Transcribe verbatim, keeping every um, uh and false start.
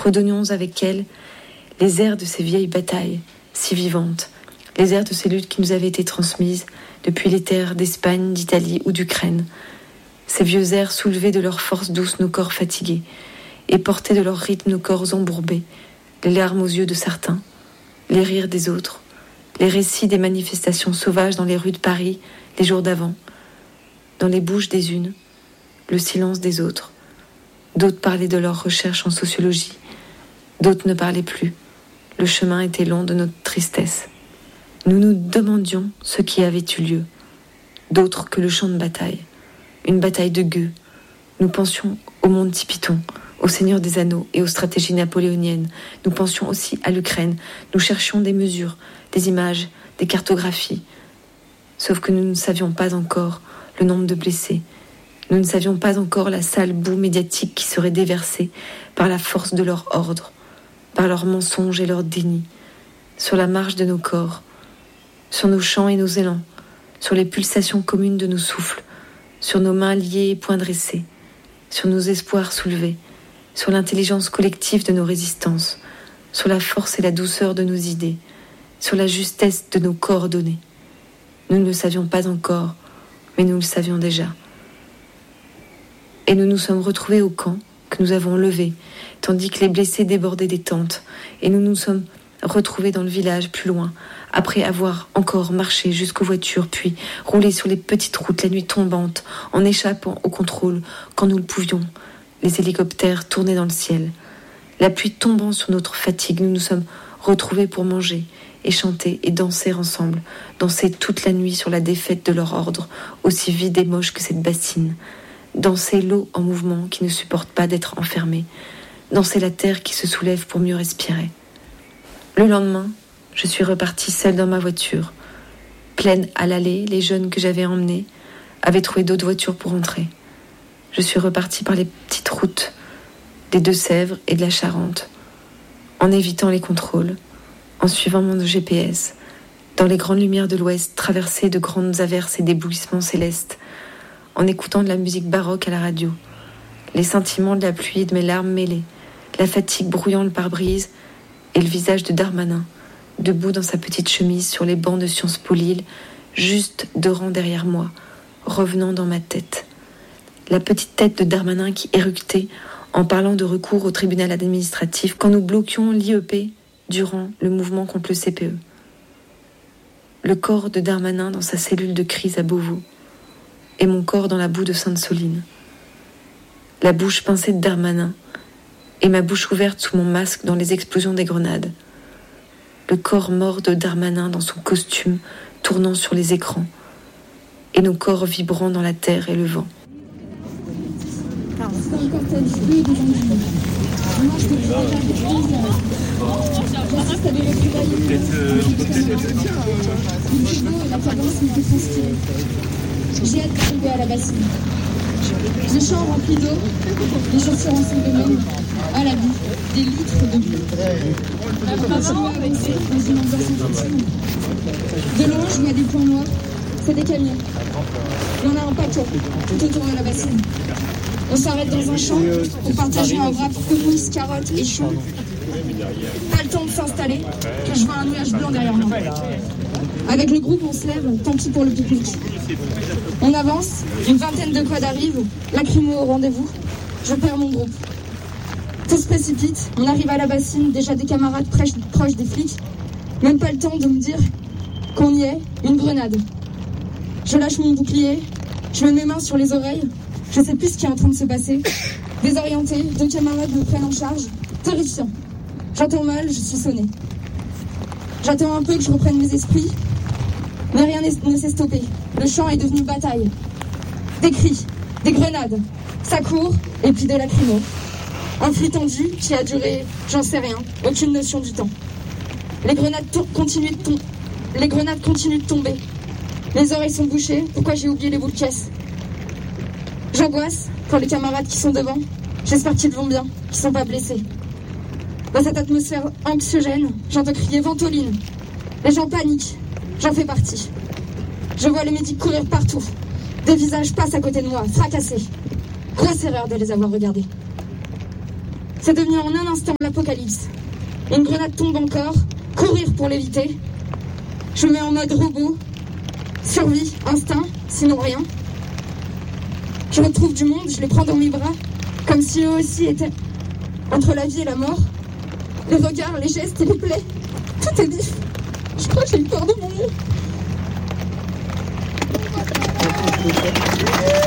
redonnions avec elle les airs de ces vieilles batailles, si vivantes, les airs de ces luttes qui nous avaient été transmises depuis les terres d'Espagne, d'Italie ou d'Ukraine, ces vieux airs soulevés de leur force douce nos corps fatigués, et portés de leur rythme nos corps embourbés, les larmes aux yeux de certains, les rires des autres, les récits des manifestations sauvages dans les rues de Paris les jours d'avant, dans les bouches des unes, le silence des autres. D'autres parlaient de leurs recherches en sociologie, d'autres ne parlaient plus. Le chemin était long de notre tristesse. Nous nous demandions ce qui avait eu lieu, d'autres que le champ de bataille, une bataille de gueux. Nous pensions au Monty Python, au Seigneur des Anneaux et aux stratégies napoléoniennes. Nous pensions aussi à l'Ukraine. Nous cherchions des mesures, des images, des cartographies. Sauf que nous ne savions pas encore le nombre de blessés. Nous ne savions pas encore la sale boue médiatique qui serait déversée par la force de leur ordre, par leurs mensonges et leur déni, sur la marche de nos corps, sur nos chants et nos élans, sur les pulsations communes de nos souffles, sur nos mains liées et poings dressés, sur nos espoirs soulevés, sur l'intelligence collective de nos résistances, sur la force et la douceur de nos idées, sur la justesse de nos coordonnées. Nous ne le savions pas encore, mais nous le savions déjà. Et nous nous sommes retrouvés au camp que nous avons levé, tandis que les blessés débordaient des tentes, et nous nous sommes retrouvés dans le village plus loin, après avoir encore marché jusqu'aux voitures, puis roulé sur les petites routes la nuit tombante, en échappant au contrôle quand nous le pouvions. Les hélicoptères tournaient dans le ciel. La pluie tombant sur notre fatigue, nous nous sommes retrouvés pour manger et chanter et danser ensemble, danser toute la nuit sur la défaite de leur ordre, aussi vide et moche que cette bassine, danser l'eau en mouvement qui ne supporte pas d'être enfermée, danser la terre qui se soulève pour mieux respirer. Le lendemain, je suis repartie seule dans ma voiture. Pleine à l'allée, les jeunes que j'avais emmenés avaient trouvé d'autres voitures pour rentrer. Je suis repartie par les petites routes des Deux-Sèvres et de la Charente, en évitant les contrôles, en suivant mon G P S, dans les grandes lumières de l'Ouest, traversées de grandes averses et d'éblouissements célestes, en écoutant de la musique baroque à la radio, les sentiments de la pluie et de mes larmes mêlées, la fatigue brouillant le pare-brise et le visage de Darmanin, debout dans sa petite chemise sur les bancs de Sciences Po Lille, juste deux rangs derrière moi, revenant dans ma tête. La petite tête de Darmanin qui éructait en parlant de recours au tribunal administratif quand nous bloquions l'I E P durant le mouvement contre le C P E. Le corps de Darmanin dans sa cellule de crise à Beauvau et mon corps dans la boue de Sainte-Soline. La bouche pincée de Darmanin et ma bouche ouverte sous mon masque dans les explosions des grenades. Le corps mort de Darmanin dans son costume tournant sur les écrans et nos corps vibrant dans la terre et le vent. J'ai hâte d'arriver à la bassine. Les champs remplis d'eau, les chaussures en sang de même, à la boue, des litres de boue. La continue à avancer dans une ambiance infantile. De loin, je vois des points noirs, c'est des camions. Il y en a un paquet, tout autour de la bassine. On s'arrête dans un champ pour partager un wrap hummus, carottes et choux. Pas le temps de s'installer, car je vois un nuage blanc derrière moi. Avec le groupe, on se lève, tant pis pour le pique-nique. On avance, une vingtaine de quads arrivent, lacrymo au rendez-vous, je perds mon groupe. Tout se précipite, on arrive à la bassine, déjà des camarades proches, proches des flics. Même pas le temps de me dire qu'on y est, une grenade. Je lâche mon bouclier, je mets mes mains sur les oreilles, je sais plus ce qui est en train de se passer. Désorienté, deux camarades me prennent en charge, terrifiant. J'entends mal, je suis sonnée. J'attends un peu que je reprenne mes esprits, mais rien ne s'est stoppé. Le champ est devenu bataille. Des cris, des grenades, ça court, et puis des lacrymos. Un flux tendu qui a duré, j'en sais rien, aucune notion du temps. Les grenades, to- continuent, de tom- les grenades continuent de tomber. Les oreilles sont bouchées, pourquoi j'ai oublié les boules de caisse? J'angoisse pour les camarades qui sont devant. J'espère qu'ils vont bien, qu'ils sont pas blessés. Dans cette atmosphère anxiogène, j'entends crier Ventoline. Les gens paniquent, j'en fais partie. Je vois les médics courir partout. Des visages passent à côté de moi, fracassés. Grosse erreur de les avoir regardés. c'est devenu en un instant l'apocalypse. Une grenade tombe encore, courir pour l'éviter. Je me mets en mode robot, survie, instinct, sinon rien. Je retrouve du monde, je les prends dans mes bras, comme si eux aussi étaient entre la vie et la mort. Les regards, les gestes et les plaies, tout est vif. Je crois que j'ai eu peur de mourir.